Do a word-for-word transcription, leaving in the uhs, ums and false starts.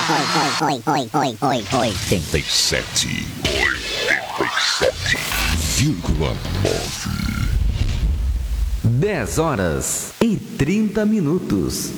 oitenta e sete. oitenta e sete vírgula nove. dez horas e trinta minutos.